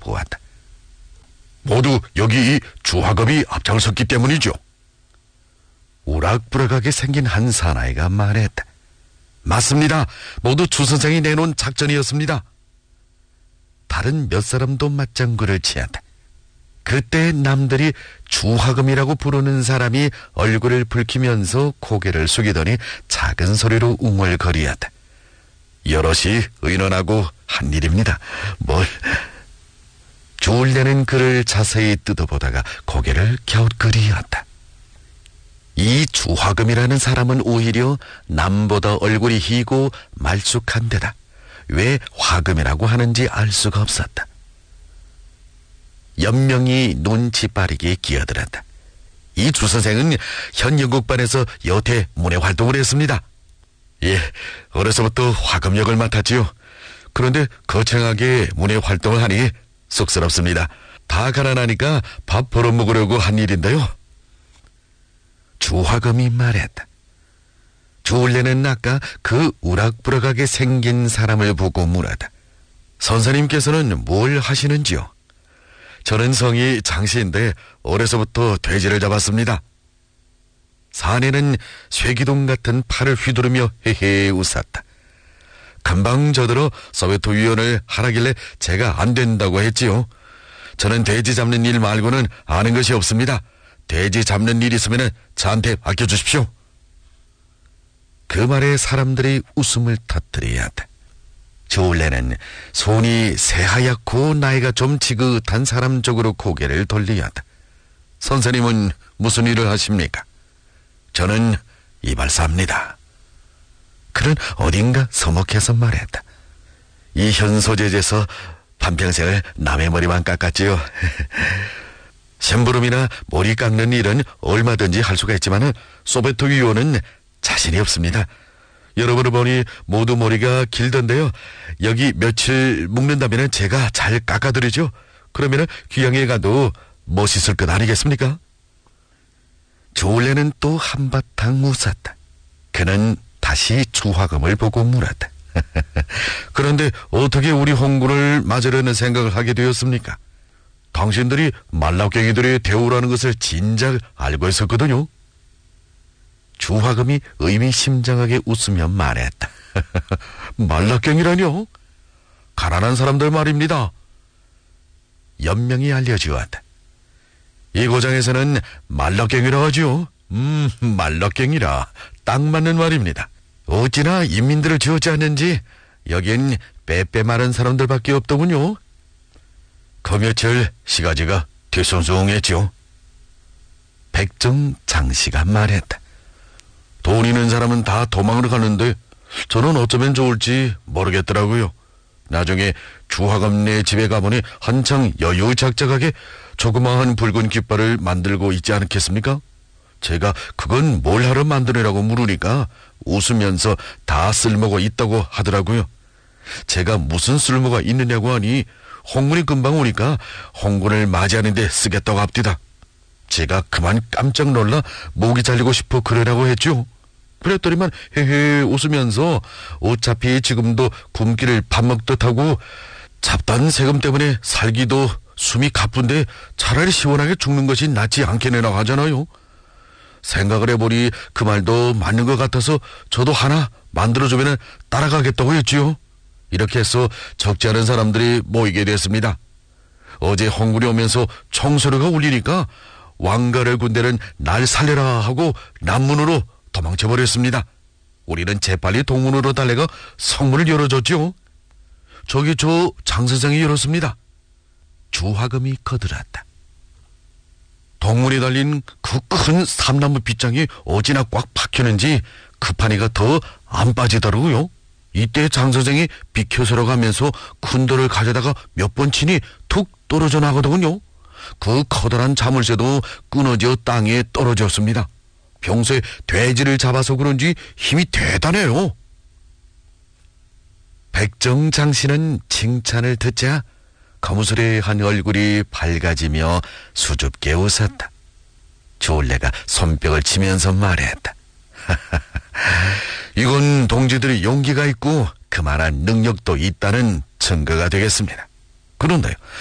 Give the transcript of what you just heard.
물어보았다. 모두 여기 이 주화금이 앞장섰기 때문이죠. 우락부락하게 생긴 한 사나이가 말했다. 맞습니다. 모두 주선생이 내놓은 작전이었습니다. 다른 몇 사람도 맞장구를 치었다. 그때 남들이 주화금이라고 부르는 사람이 얼굴을 붉히면서 고개를 숙이더니 작은 소리로 웅얼거리었다. 여럿이 의논하고 한 일입니다. 뭘... 주울레는 그를 자세히 뜯어보다가 고개를 갸웃거리었다. 이 주화금이라는 사람은 오히려 남보다 얼굴이 희고 말쑥한 데다 왜 화금이라고 하는지 알 수가 없었다. 연명이 눈치 빠르게 끼어들었다. 이 주선생은 현 연극반에서 여태 문예 활동을 했습니다. 예, 어려서부터 화금 역을 맡았지요. 그런데 거창하게 문예 활동을 하니 쑥스럽습니다. 다 가난하니까 밥 벌어먹으려고 한 일인데요. 주화금이 말했다. 주울레는 아까 그 우락부락하게 생긴 사람을 보고 물었다. 선생님께서는 뭘 하시는지요? 저는 성이 장씨인데 어려서부터 돼지를 잡았습니다. 사내는 쇠기둥 같은 팔을 휘두르며 헤헤 웃었다. 금방 저들어 소베토 위원을 하라길래 제가 안 된다고 했지요. 저는 돼지 잡는 일 말고는 아는 것이 없습니다. 돼지 잡는 일 있으면 저한테 맡겨주십시오. 그 말에 사람들이 웃음을 터뜨려야 한다. 주울레는 손이 새하얗고 나이가 좀 지긋한 사람 쪽으로 고개를 돌려야 한다. 선생님은 무슨 일을 하십니까? 저는 이발사입니다. 그는 어딘가 서먹해서 말했다. 이 현소재에서 반평생을 남의 머리만 깎았지요. 심부름이나 머리 깎는 일은 얼마든지 할 수가 있지만 소베토 위원은 자신이 없습니다. 여러분을 보니 모두 머리가 길던데요. 여기 며칠 묵는다면 제가 잘 깎아드리죠. 그러면 귀향에 가도 멋있을 것 아니겠습니까? 조울레는 또 한바탕 웃었다. 그는 다시 주화금을 보고 물었다. 그런데 어떻게 우리 홍군을 맞으려는 생각을 하게 되었습니까? 당신들이 말라깽이들의 대우라는 것을 진작 알고 있었거든요. 주화금이 의미심장하게 웃으며 말했다. 말라깽이라뇨? 가난한 사람들 말입니다. 연명이 알려주었다. 이 고장에서는 말라깽이라 하죠. 말라깽이라 딱 맞는 말입니다. 어찌나 인민들을 지었지 않는지 여긴 빼빼 마른 사람들밖에 없더군요. 그 며칠 시가지가 뒤숭숭했죠. 백정 장씨가 말했다. 돈 있는 사람은 다 도망을 가는데 저는 어쩌면 좋을지 모르겠더라고요. 나중에 주화금네 집에 가보니 한창 여유작작하게 조그마한 붉은 깃발을 만들고 있지 않겠습니까? 제가 그건 뭘 하러 만드느라고 물으니까 웃으면서 다 쓸모가 있다고 하더라고요. 제가 무슨 쓸모가 있느냐고 하니 홍군이 금방 오니까 홍군을 맞이하는 데 쓰겠다고 합디다. 제가 그만 깜짝 놀라 목이 잘리고 싶어 그러라고 했죠. 그랬더니만 헤헤 웃으면서 어차피 지금도 굶기를 밥 먹듯 하고 잡다한 세금 때문에 살기도 숨이 가쁜데 차라리 시원하게 죽는 것이 낫지 않겠느냐고 하잖아요. 생각을 해보니 그 말도 맞는 것 같아서 저도 하나 만들어주면 따라가겠다고 했지요. 이렇게 해서 적지 않은 사람들이 모이게 됐습니다. 어제 홍군이 오면서 총소리가 울리니까 왕가를 군대는 날 살려라 하고 남문으로 도망쳐버렸습니다. 우리는 재빨리 동문으로 달려가 성문을 열어줬죠. 저기 저 장선생이 열었습니다. 주화금이 거들었다. 동문에 달린 그 큰 삼나무 빗장이 어찌나 꽉 박혔는지 급하니가 더 안 빠지더라고요. 이때 장선생이 비켜서러 가면서 큰 돌을 가져다가 몇 번 치니 툭 떨어져 나가더군요. 그 커다란 자물쇠도 끊어져 땅에 떨어졌습니다. 평소에 돼지를 잡아서 그런지 힘이 대단해요. 백정장씨는 칭찬을 듣자 거무스레한 얼굴이 밝아지며 수줍게 웃었다. 조울레가 손뼉을 치면서 말했다. 이건 동지들이 용기가 있고 그만한 능력도 있다는 증거가 되겠습니다. 그런데요,